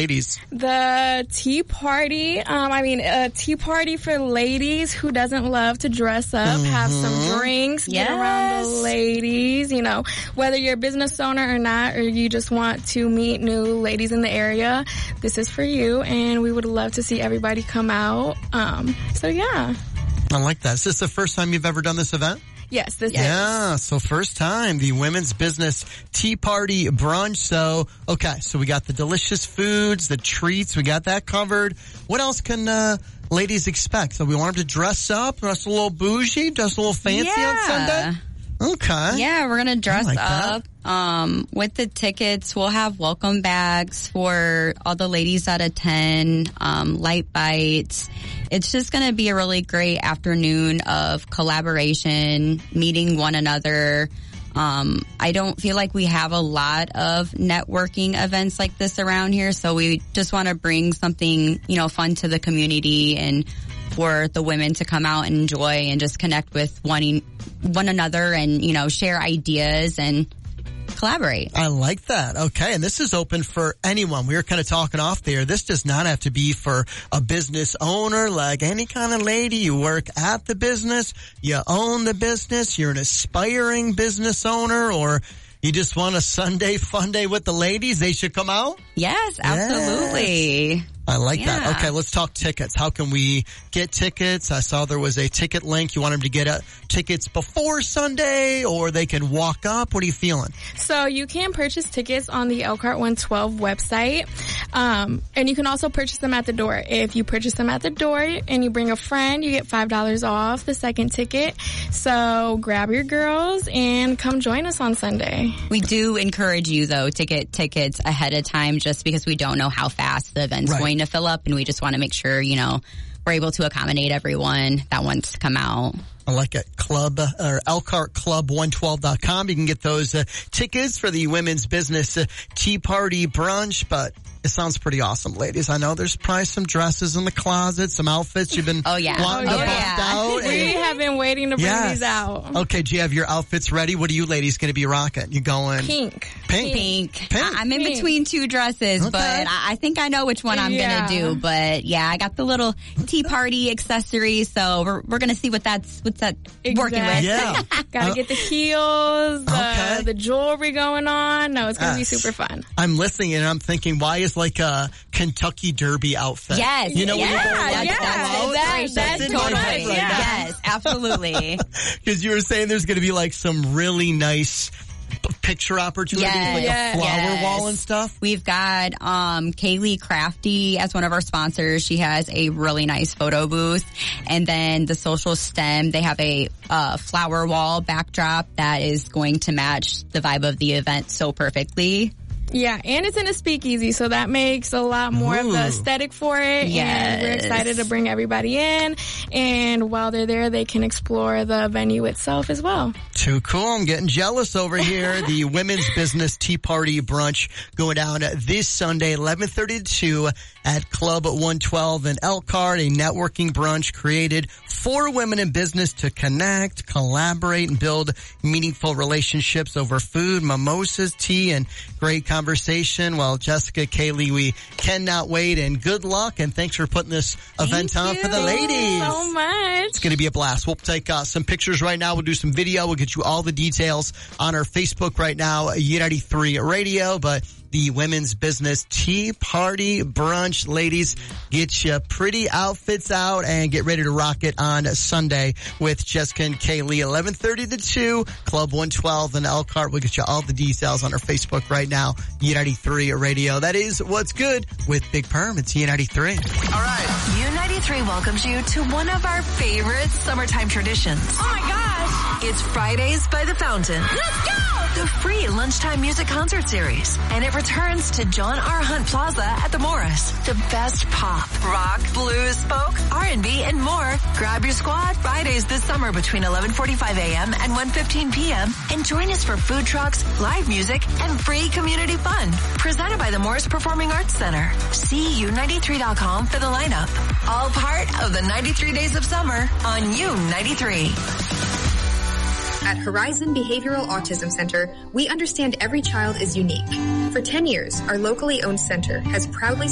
ladies? The tea party. A tea party for ladies who doesn't love to dress up, have some drinks, get around the ladies, whether you're a business owner or not, or you just want to meet new ladies in the area, this is for you, and we would love to see everybody come out. I like that. Is this the first time you've ever done this event? Yes, this is. Yeah, so first time, the Women's Business Tea Party Brunch. So we got the delicious foods, the treats, we got that covered. What else can ladies expect? So we want them to dress up, dress a little bougie, dress a little fancy on Sunday? Okay. Yeah, we're going to dress up. With the tickets, we'll have welcome bags for all the ladies that attend, light bites. It's just going to be a really great afternoon of collaboration, meeting one another. I don't feel like we have a lot of networking events like this around here, so we just want to bring something, fun to the community and for the women to come out and enjoy and just connect with one another and, share ideas and collaborate. I like that. Okay. And this is open for anyone. We were kind of talking off there. This does not have to be for a business owner, like any kind of lady. You work at the business, you own the business, you're an aspiring business owner, or you just want a Sunday fun day with the ladies. They should come out? Yes, absolutely. Yes. I like that. Okay, let's talk tickets. How can we get tickets? I saw there was a ticket link. You want them to get tickets before Sunday, or they can walk up? What are you feeling? So you can purchase tickets on the Elkhart 112 website, and you can also purchase them at the door. If you purchase them at the door and you bring a friend, you get $5 off the second ticket. So grab your girls and come join us on Sunday. We do encourage you, though, to get tickets ahead of time just because we don't know how fast the event's going to fill up, and we just want to make sure, we're able to accommodate everyone that wants to come out. I like it. ElkhartClub112.com. You can get those tickets for the Women's Business Tea Party Brunch, but it sounds pretty awesome, ladies. I know there's probably some dresses in the closet, some outfits you've been wanting to bust out. We have been waiting to bring these out. Okay, do you have your outfits ready? What are you ladies going to be rocking? You going? Pink. I'm in between two dresses, but I think I know which one I'm going to do. But I got the little tea party accessories, so we're going to see what's working with. Yeah. Gotta get the heels, the jewelry going on. No, it's going to be super fun. I'm listening and I'm thinking, why is like a Kentucky Derby outfit? Yes. You know when you go that's totally. Yes, absolutely. Because you were saying there's going to be like some really nice picture opportunities, like a flower wall and stuff. We've got Kaylee Crafty as one of our sponsors. She has a really nice photo booth. And then the Social STEM, they have a flower wall backdrop that is going to match the vibe of the event so perfectly. Yeah, and it's in a speakeasy, so that makes a lot more of the aesthetic for it. Yes. And we're excited to bring everybody in. And while they're there, they can explore the venue itself as well. Too cool. I'm getting jealous over here. The Women's Business Tea Party Brunch going down this Sunday, 11:30 to 2 at Club 112 in Elkhart, a networking brunch created for women in business to connect, collaborate, and build meaningful relationships over food, mimosas, tea, and great conversation. Well, Jessica, Kaylee, we cannot wait, and good luck, and thanks for putting this event on for the ladies. Thank you so much. It's going to be a blast. We'll take some pictures right now. We'll do some video. We'll get you all the details on our Facebook right now, U93 Radio, but the Women's Business Tea Party Brunch. Ladies, get your pretty outfits out and get ready to rock it on Sunday with Jessica and Kaylee, 11:30 to 2, Club 112 in Elkhart. We'll get you all the details on our Facebook right now, U93 Radio. That is What's Good with Big Perm. It's U93. All right. U93 welcomes you to one of our favorite summertime traditions. Oh my gosh. It's Fridays by the Fountain. Let's go! The free lunchtime music concert series. And it returns to John R. Hunt Plaza at the Morris. The best pop, rock, blues, folk, R&B, and more. Grab your squad Fridays this summer between 11:45 a.m. and 1:15 p.m. And join us for food trucks, live music, and free community fun. Presented by the Morris Performing Arts Center. See U93.com for the lineup. All part of the 93 Days of Summer on U93. At Horizon Behavioral Autism Center, we understand every child is unique. For 10 years, our locally owned center has proudly